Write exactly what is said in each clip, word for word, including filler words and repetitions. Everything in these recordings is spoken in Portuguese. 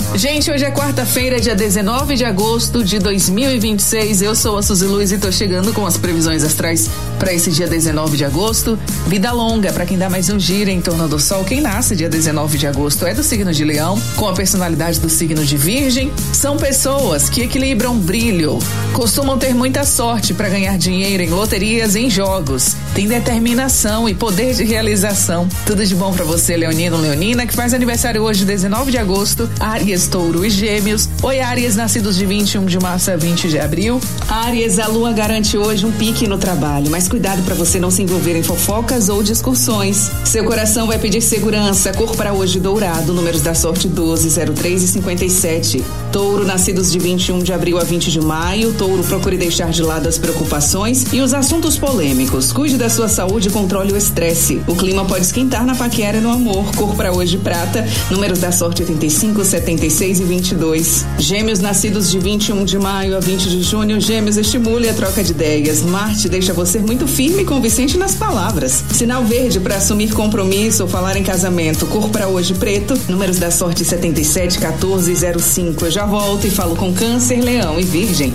Gente, hoje é quarta-feira, dia dezenove de agosto de dois mil e vinte e seis. Eu sou a Suzy Luz e tô chegando com as previsões astrais para esse dia dezenove de agosto. Vida longa para quem dá mais um giro em torno do sol. Quem nasce dia dezenove de agosto é do signo de Leão, com a personalidade do signo de Virgem. São pessoas que equilibram brilho, costumam ter muita sorte para ganhar dinheiro em loterias e em jogos. Tem determinação e poder de realização. Tudo de bom para você, leonino, leonina, que faz aniversário hoje, dezenove de agosto. Áries, Touro e Gêmeos. Oi, Áries, nascidos de vinte e um de março a vinte de abril. Áries, a lua garante hoje um pique no trabalho, mas cuidado para você não se envolver em fofocas ou discussões. Seu coração vai pedir segurança. Cor para hoje dourado, números da sorte doze, zero três e cinquenta e sete. Touro, nascidos de vinte e um de abril a vinte de maio. Touro, procure deixar de lado as preocupações e os assuntos polêmicos. Cuide da sua saúde e controle o estresse. O clima pode esquentar na paquera e no amor. Cor para hoje prata, números da sorte oitenta e cinco, setenta e seis e vinte e dois. Gêmeos, nascidos de vinte e um de maio a vinte de junho. Gêmeos, estimule a troca de ideias. Marte deixa você muito firme e convincente nas palavras. Sinal verde para assumir compromisso ou falar em casamento. Cor para hoje preto, números da sorte setenta e sete, quatorze e zero cinco. Eu já volto e falo com Câncer, Leão e Virgem.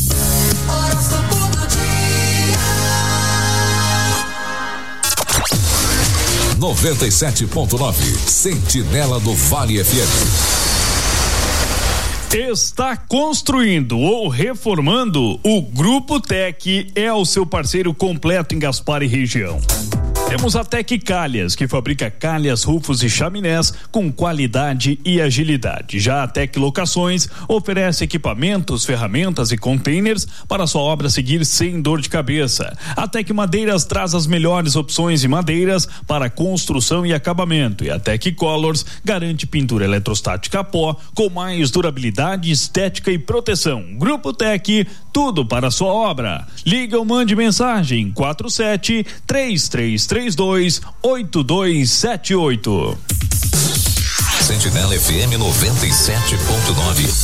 noventa e sete ponto nove Sentinela do Vale F M. Está construindo ou reformando? O Grupo Tec é o seu parceiro completo em Gaspar e região. Temos a Tec Calhas, que fabrica calhas, rufos e chaminés com qualidade e agilidade. Já a Tec Locações oferece equipamentos, ferramentas e containers para sua obra seguir sem dor de cabeça. A Tec Madeiras traz as melhores opções de madeiras para construção e acabamento. E a Tec Colors garante pintura eletrostática a pó com mais durabilidade, estética e proteção. Grupo Tec, tudo para a sua obra. Liga ou mande mensagem quatro sete, três três três dois, oito dois sete oito. Sentinela F M noventa e sete ponto nove.